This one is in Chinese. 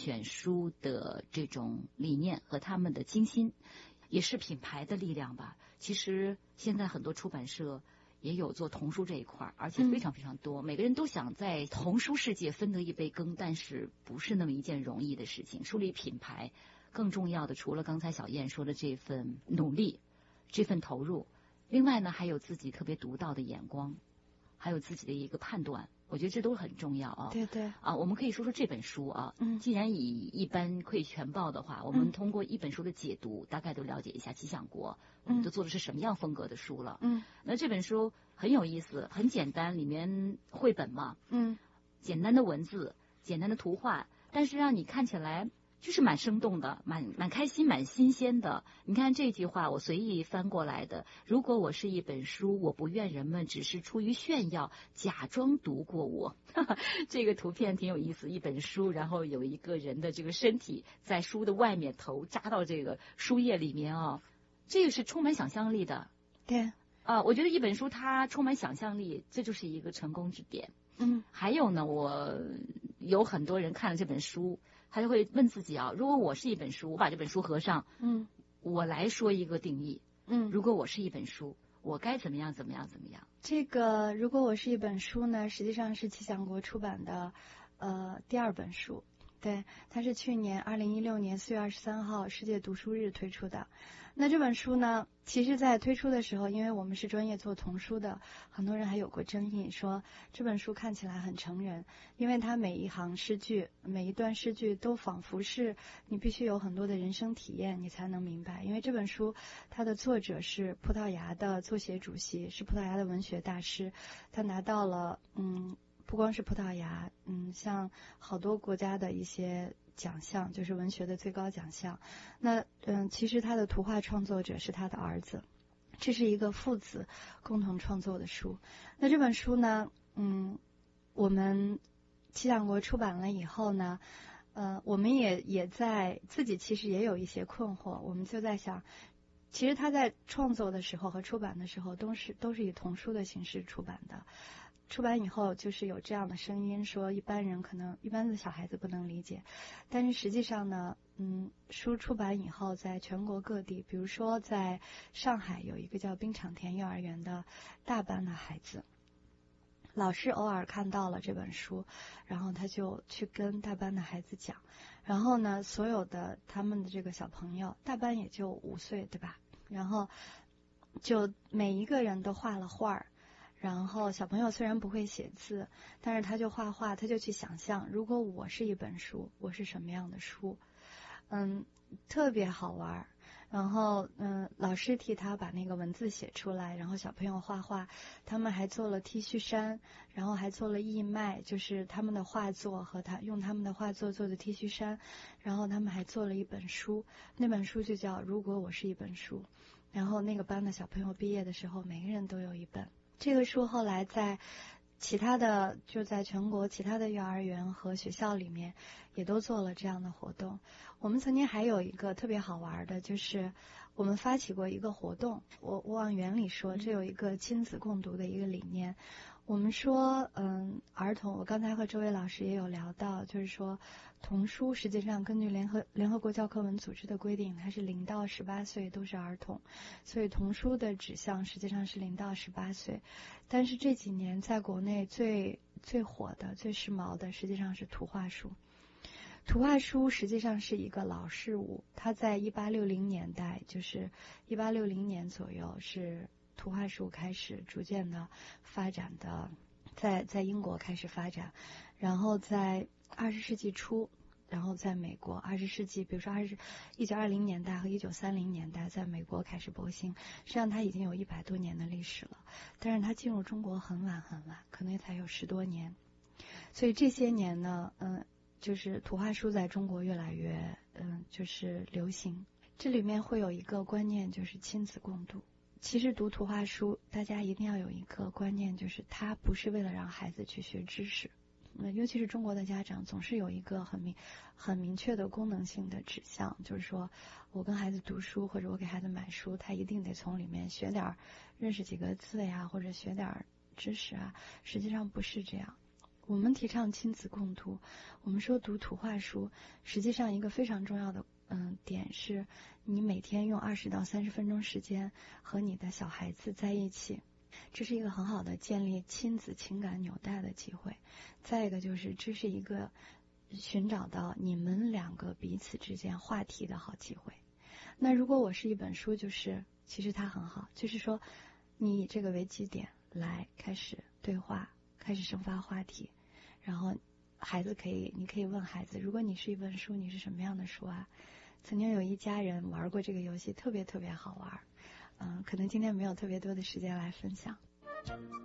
选书的这种理念和他们的精心，也是品牌的力量吧。其实现在很多出版社也有做童书这一块，而且非常非常多。每个人都想在童书世界分得一杯羹，但是不是那么一件容易的事情。树立品牌，更重要的除了刚才小燕说的这份努力、这份投入，另外呢还有自己特别独到的眼光，还有自己的一个判断。我觉得这都很重要啊。 对对啊，我们可以说说这本书啊。既然以一般窥全报的话，我们通过一本书的解读，大概都了解一下吉祥国我们都做的是什么样风格的书了。那这本书很有意思，很简单，里面绘本嘛，简单的文字，简单的图画，但是让你看起来就是蛮生动的，蛮开心，蛮新鲜的。你看这句话，我随意翻过来的：如果我是一本书，我不愿人们只是出于炫耀，假装读过我。这个图片挺有意思，一本书，然后有一个人的这个身体在书的外面，头扎到这个书页里面啊，这个是充满想象力的。 对我觉得一本书它充满想象力，这就是一个成功之点。还有呢，我有很多人看了这本书，他就会问自己啊，如果我是一本书，我把这本书合上，我来说一个定义，如果我是一本书，我该怎么样怎么样怎么样？ 这个如果我是一本书呢，实际上是气象国出版的第2本书。对，它是去年2016年4月23号世界读书日推出的。那这本书呢，其实在推出的时候，因为我们是专业做童书的，很多人还有过争议，说这本书看起来很成人，因为它每一行诗句，每一段诗句都仿佛是你必须有很多的人生体验你才能明白。因为这本书它的作者是葡萄牙的作协主席，是葡萄牙的文学大师，他拿到了不光是葡萄牙，像好多国家的一些奖项，就是文学的最高奖项。那其实他的图画创作者是他的儿子，这是一个父子共同创作的书。那这本书呢，我们气象国出版了以后呢，我们也在自己其实也有一些困惑，我们就在想，其实他在创作的时候和出版的时候都是以童书的形式出版的。出版以后就是有这样的声音说，一般的小孩子不能理解，但是实际上呢，书出版以后，在全国各地，比如说在上海有一个叫冰场田幼儿园的大班的孩子，老师偶尔看到了这本书，然后他就去跟大班的孩子讲，然后呢，所有的他们的这个小朋友，大班也就5岁，对吧？然后就每一个人都画了画儿。然后小朋友虽然不会写字，但是他就画画，他就去想象，如果我是一本书，我是什么样的书，特别好玩。然后老师替他把那个文字写出来，然后小朋友画画，他们还做了 T 恤衫，然后还做了义卖，就是他们的画作和用他们的画作做的 T 恤衫，然后他们还做了一本书，那本书就叫《如果我是一本书》，然后那个班的小朋友毕业的时候，每个人都有一本。这个书后来在在全国其他的幼儿园和学校里面也都做了这样的活动。我们曾经还有一个特别好玩的，就是我们发起过一个活动，我往原理说，这有一个亲子共读的一个理念。我们说儿童，我刚才和周伟老师也有聊到，就是说童书实际上根据联合国教科文组织的规定，它是0到18岁都是儿童，所以童书的指向实际上是0到18岁。但是这几年在国内最火的、最时髦的实际上是图画书。图画书实际上是一个老事物，它在1860年代，就是1860年左右，是图画书开始逐渐的发展的，在英国开始发展，然后在20世纪初，然后在美国20世纪，比如说1920年代和1930年代，在美国开始播兴，实际上它已经有100多年的历史了，但是它进入中国很晚很晚，可能才有10多年。所以这些年呢，就是图画书在中国越来越就是流行。这里面会有一个观念，就是亲子共读。其实读图画书，大家一定要有一个观念，就是它不是为了让孩子去学知识。尤其是中国的家长总是有一个很明确的功能性的指向，就是说我跟孩子读书或者我给孩子买书，他一定得从里面学点认识几个字呀，或者学点知识啊。实际上不是这样。 我们提倡亲子共读，我们说读图画书，实际上一个非常重要的点是，你每天用20到30分钟时间和你的小孩子在一起，这是一个很好的建立亲子情感纽带的机会。再一个就是这是一个寻找到你们两个彼此之间话题的好机会。那如果我是一本书，就是其实它很好，就是说你以这个为基点来开始对话，开始生发话题，然后你可以问孩子，如果你是一本书，你是什么样的书啊？曾经有一家人玩过这个游戏，特别特别好玩。可能今天没有特别多的时间来分享。